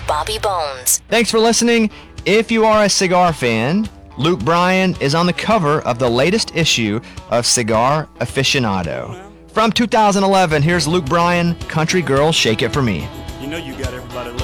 Bobby Bones. Thanks for listening. If you are a cigar fan, Luke Bryan is on the cover of the latest issue of Cigar Aficionado. From 2011, here's Luke Bryan, Country Girl, Shake It For Me. You know you got everybody looking.